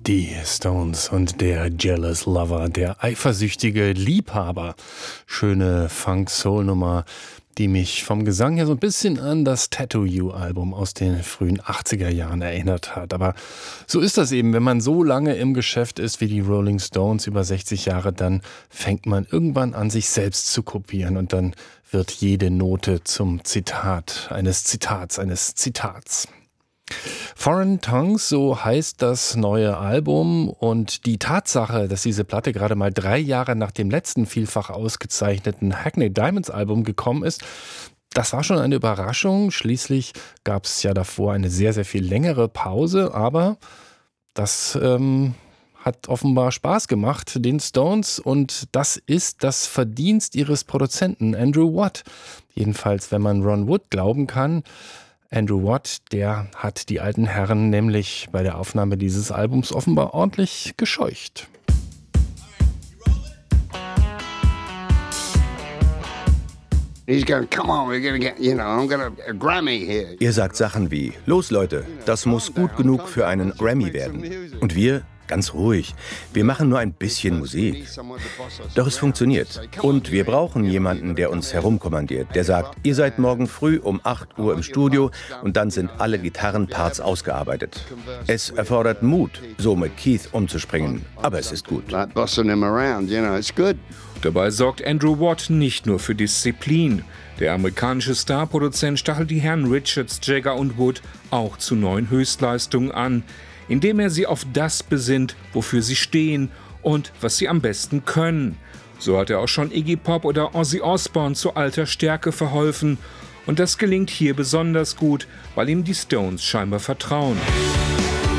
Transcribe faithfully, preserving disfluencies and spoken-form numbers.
Die Stones und der Jealous Lover, der eifersüchtige Liebhaber. Schöne Funk-Soul-Nummer, die mich vom Gesang her so ein bisschen an das Tattoo You-Album aus den frühen achtziger Jahren erinnert hat. Aber so ist das eben, wenn man so lange im Geschäft ist wie die Rolling Stones, über sechzig Jahre, dann fängt man irgendwann an, sich selbst zu kopieren und dann wird jede Note zum Zitat eines Zitats, eines Zitats. Foreign Tongues, so heißt das neue Album, und die Tatsache, dass diese Platte gerade mal drei Jahre nach dem letzten vielfach ausgezeichneten Hackney Diamonds Album gekommen ist, das war schon eine Überraschung. Schließlich gab es ja davor eine sehr, sehr viel längere Pause, aber das ähm, hat offenbar Spaß gemacht, den Stones, und das ist das Verdienst ihres Produzenten Andrew Watt. Jedenfalls, wenn man Ron Wood glauben kann. Andrew Watt, der hat die alten Herren nämlich bei der Aufnahme dieses Albums offenbar ordentlich gescheucht. Ihr sagt Sachen wie: Los Leute, das muss gut genug für einen Grammy werden. Und wir? Ganz ruhig. Wir machen nur ein bisschen Musik. Doch es funktioniert. Und wir brauchen jemanden, der uns herumkommandiert, der sagt, ihr seid morgen früh um acht Uhr im Studio und dann sind alle Gitarrenparts ausgearbeitet. Es erfordert Mut, so mit Keith umzuspringen, aber es ist gut. Dabei sorgt Andrew Watt nicht nur für Disziplin. Der amerikanische Starproduzent stachelt die Herren Richards, Jagger und Wood auch zu neuen Höchstleistungen an, indem er sie auf das besinnt, wofür sie stehen und was sie am besten können. So hat er auch schon Iggy Pop oder Ozzy Osbourne zu alter Stärke verholfen. Und das gelingt hier besonders gut, weil ihm die Stones scheinbar vertrauen.